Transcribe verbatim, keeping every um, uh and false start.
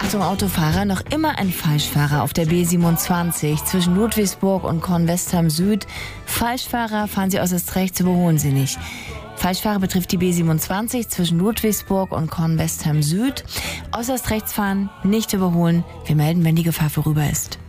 Achtung Autofahrer, noch immer ein Falschfahrer auf der B siebenundzwanzig zwischen Ludwigsburg und Kornwestheim Süd. Falschfahrer, fahren Sie äußerst rechts, überholen Sie nicht. Falschfahrer betrifft die B siebenundzwanzig zwischen Ludwigsburg und Kornwestheim Süd. Äußerst rechts fahren, nicht überholen. Wir melden, wenn die Gefahr vorüber ist.